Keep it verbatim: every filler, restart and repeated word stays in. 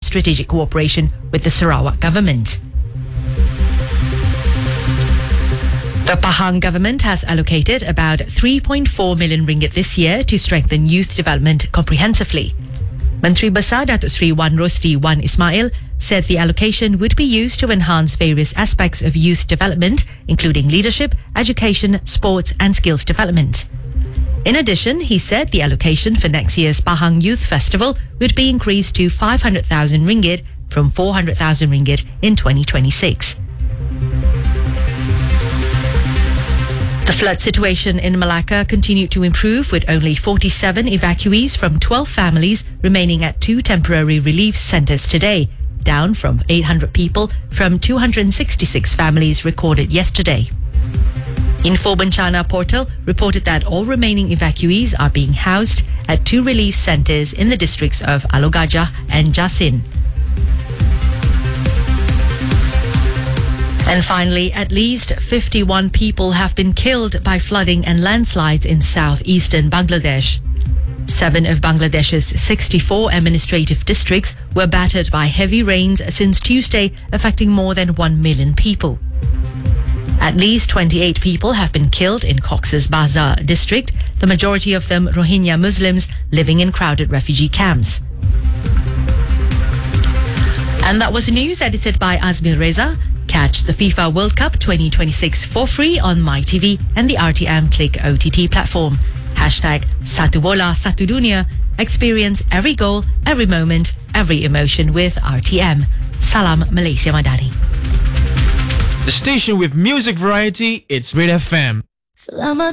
strategic cooperation with the Sarawak government. The Pahang government has allocated about three point four million ringgit this year to strengthen youth development comprehensively. Menteri Besar Datuk Seri Wan Rosdi Wan Ismail said the allocation would be used to enhance various aspects of youth development, including leadership, education, sports and skills development. In addition, he said the allocation for next year's Pahang Youth Festival would be increased to five hundred thousand ringgit from four hundred thousand ringgit in twenty twenty-six. The flood situation in Malacca continued to improve, with only forty-seven evacuees from twelve families remaining at two temporary relief centres today, down from eight hundred people from two hundred sixty-six families recorded yesterday. Info Bencana portal reported that all remaining evacuees are being housed at two relief centres in the districts of Alor Gajah and Jasin. And finally, at least fifty-one people have been killed by flooding and landslides in southeastern Bangladesh. Seven of Bangladesh's sixty-four administrative districts were battered by heavy rains since Tuesday, affecting more than one million people. At least twenty-eight people have been killed in Cox's Bazar district, the majority of them Rohingya Muslims living in crowded refugee camps. And that was news edited by Azmil Reza. Catch the FIFA World Cup twenty twenty-six for free on MyTV and the R T M Click O T T platform. Hashtag Satu Bola Satu Dunia. Experience every goal, every moment, every emotion with R T M. Salam Malaysia Madani. The station with music variety, it's Red F M. Selamat